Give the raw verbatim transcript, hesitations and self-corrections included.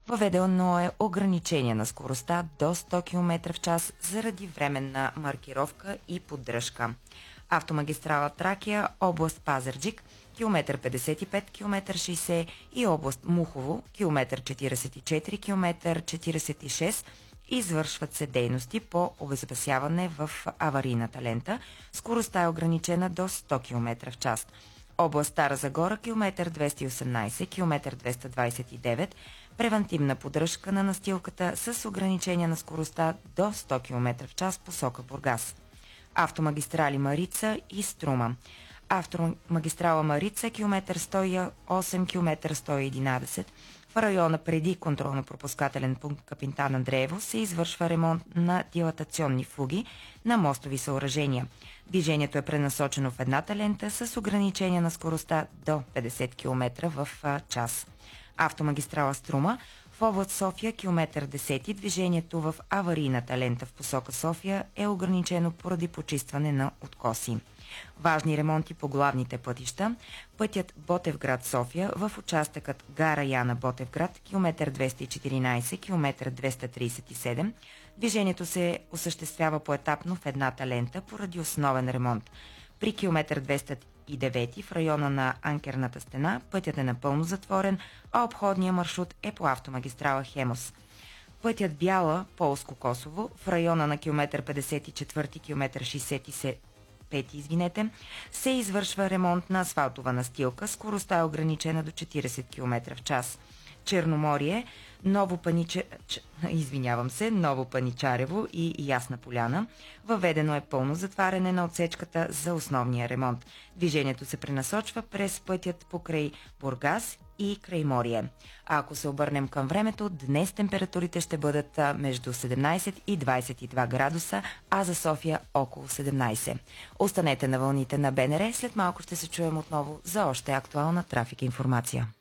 Въведено е ограничение на скоростта до сто км в час заради временна маркировка и поддръжка. Автомагистрала Тракия, област Пазарджик, километър петдесет и пет, километър шейсет и област Мухово, километър четиридесет и четири, километър четиридесет и шест, извършват се дейности по обезопасяване в аварийната лента. Скоростта е ограничена до сто км в час. Област Стара Загора, километър двеста и осемнадесет, километър двеста двадесет и девет, превантивна поддръжка на настилката с ограничение на скоростта до сто км в час посока Бургас. Автомагистрали Марица и Струма. Автомагистрала Марица, километър сто и осем, километър сто и единадесет. В района преди контролно-пропускателен пункт Капитан Андреево се извършва ремонт на дилатационни фуги на мостови съоръжения. Движението е пренасочено в едната лента с ограничение на скоростта до петдесет км в час. Автомагистрала Струма в област София, километър десет, движението в аварийната лента в посока София е ограничено поради почистване на откоси. Важни ремонти по главните пътища. Пътят Ботевград-София в участъкът Гара Яна Ботевград, километър двеста и четиридесет, километър двеста тридесет и седем. Движението се осъществява поетапно в едната лента поради основен ремонт. При километър двеста и девет в района на Анкерната стена пътят е напълно затворен, а обходният маршрут е по автомагистрала Хемос. Пътят Бяла, Полско-Косово, в района на километър петдесет и четири, километър шейсет и пет, извинете, се извършва ремонт на асфалтова настилка. Скоростта е ограничена до четиридесет км в час. Черноморие, Ново Паниче... Извинявам се, Ново Паничарево и Ясна поляна. Въведено е пълно затваряне на отсечката за основния ремонт. Движението се пренасочва през пътят покрай Бургас и Крайморие. А ако се обърнем към времето, днес температурите ще бъдат между седемнадесет и двадесет и два градуса, а за София около седемнадесет. Останете на вълните на БНР, след малко ще се чуем отново за още актуална трафик информация.